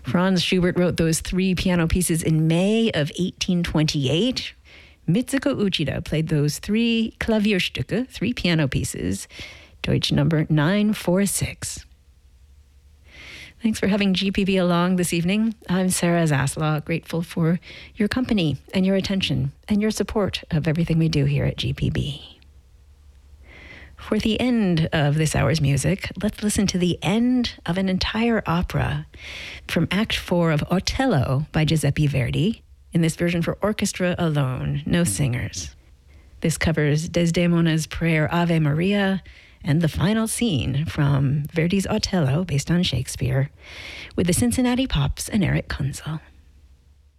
Franz Schubert wrote those 3 piano pieces in May of 1828. Mitsuko Uchida played those 3 Klavierstücke, 3 piano pieces, Deutsch number 946. Thanks for having GPB along this evening. I'm Sarah Zaslaw, grateful for your company and your attention and your support of everything we do here at GPB. For the end of this hour's music, let's listen to the end of an entire opera from Act 4 of Otello by Giuseppe Verdi, in this version for orchestra alone, no singers. This covers Desdemona's prayer Ave Maria and the final scene from Verdi's Otello, based on Shakespeare, with the Cincinnati Pops and Eric Kunzel.